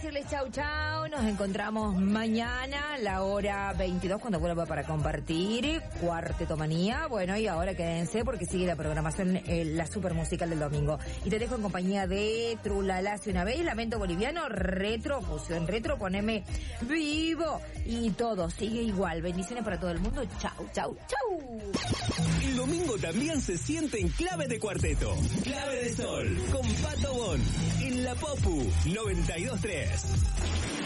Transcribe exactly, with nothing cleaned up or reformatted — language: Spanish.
decirles chau chau, nos encontramos mañana a la hora veintidós cuando vuelva para compartir Cuarteto Manía. Bueno, y ahora quédense porque sigue la programación, eh, la super musical del domingo. Y te dejo en compañía de Trulala hace una vez, Lamento Boliviano, Retro, Fusión Retro, poneme vivo y todo sigue igual. Bendiciones para todo el mundo. Chau, chau, chau. El domingo también se siente en Clave de Cuarteto. Clave de Sol, con Pato Bon, en la Popu noventa y dos tres.